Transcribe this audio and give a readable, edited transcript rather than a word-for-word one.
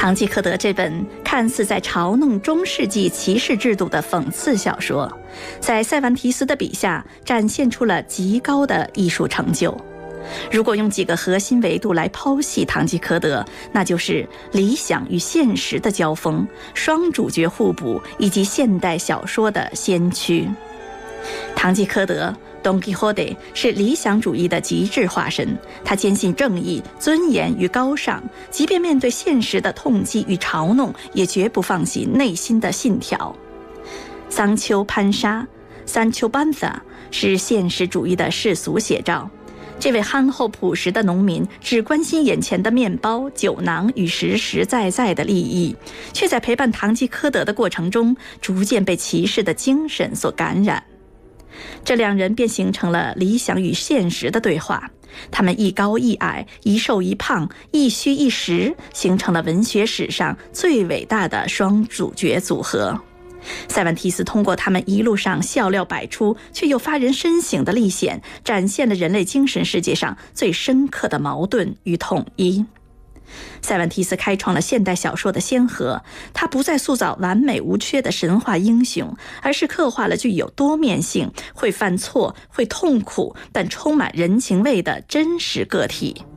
堂吉诃德这本看似在嘲弄中世纪骑士制度的讽刺小说，在塞万提斯的笔下展现出了极高的艺术成就。如果用几个核心维度来剖析堂吉诃德，那就是理想与现实的交锋、双主角互补以及现代小说的先驱。堂吉诃德 Don Quixote 是理想主义的极致化身，他坚信正义、尊严与高尚，即便面对现实的痛击与嘲弄，也绝不放弃内心的信条。桑丘潘沙 Sancho Panza 是现实主义的世俗写照。这位憨厚朴实的农民只关心眼前的面包、酒囊与实实在在的利益，却在陪伴堂吉诃德的过程中，逐渐被骑士的精神所感染。这两人便形成了理想与现实的对话，他们一高一矮，一瘦一胖，一虚一实，形成了文学史上最伟大的双主角组合。塞万提斯通过他们一路上笑料百出却又发人深省的历险，展现了人类精神世界上最深刻的矛盾与统一。塞万提斯开创了现代小说的先河，他不再塑造完美无缺的神话英雄，而是刻画了具有多面性、会犯错、会痛苦但充满人情味的真实个体。